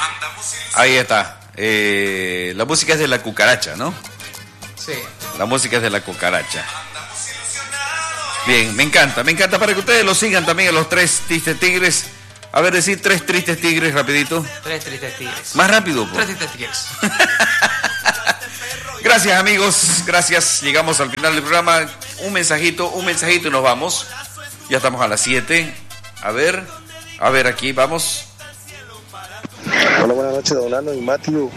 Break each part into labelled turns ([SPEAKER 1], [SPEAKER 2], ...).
[SPEAKER 1] Ahí está. La música es de La Cucaracha, ¿no?
[SPEAKER 2] Sí.
[SPEAKER 1] La música es de La Cucaracha. Bien, me encanta para que ustedes lo sigan también a los 3 tristes tigres. A ver, decir 3 tristes tigres rapidito.
[SPEAKER 2] 3 tristes tigres.
[SPEAKER 1] Más rápido, pues.
[SPEAKER 2] 3 tristes tigres.
[SPEAKER 1] Gracias, amigos, gracias. Llegamos al final del programa. Un mensajito y nos vamos. Ya estamos a las 7. A ver, aquí vamos.
[SPEAKER 3] Hola, buenas noches, don Nano y Matthew.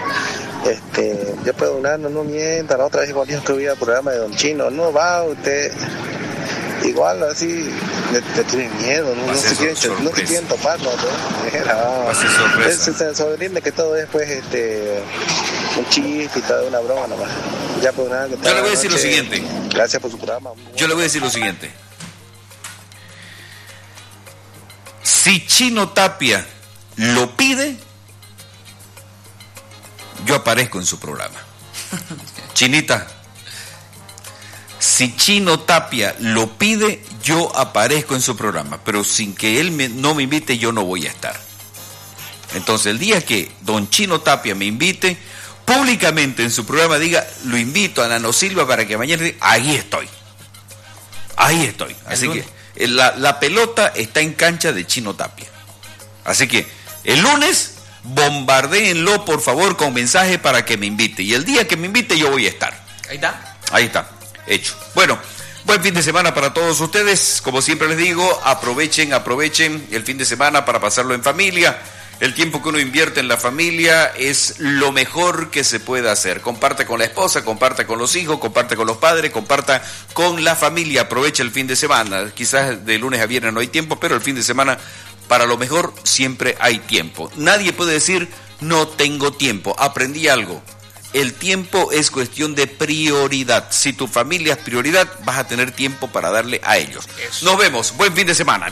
[SPEAKER 3] Yo puedo Don Nano, no mienta. La otra vez igual dijo que hubiera programa de Don Chino. No va usted. Igual así le tienen miedo, no se quieren topar, ¿no? Se sobreentiende que todo es pues un chiste y todo, una broma nomás. Ya pues nada.
[SPEAKER 1] Yo le voy a decir lo siguiente.
[SPEAKER 3] Gracias por su programa.
[SPEAKER 1] Yo le voy a decir lo siguiente. Si Chino Tapia lo pide, yo aparezco en su programa. Chinita, si Chino Tapia lo pide, yo aparezco en su programa, pero sin que él no me invite, yo no voy a estar. Entonces, el día que don Chino Tapia me invite, públicamente en su programa diga, lo invito a Nano Silva para que mañana diga, ahí estoy. Así que la pelota está en cancha de Chino Tapia. Así que el lunes, bombardéenlo por favor con mensaje para que me invite. Y el día que me invite, yo voy a estar. Ahí está. Hecho. Bueno, buen fin de semana para todos ustedes. Como siempre les digo, aprovechen el fin de semana para pasarlo en familia. El tiempo que uno invierte en la familia es lo mejor que se puede hacer. Comparta con la esposa, comparta con los hijos, comparta con los padres, comparta con la familia. Aprovecha el fin de semana. Quizás de lunes a viernes no hay tiempo, pero el fin de semana para lo mejor siempre hay tiempo. Nadie puede decir no tengo tiempo. Aprendí algo. El tiempo es cuestión de prioridad. Si tu familia es prioridad, vas a tener tiempo para darle a ellos. Nos vemos. Buen fin de semana.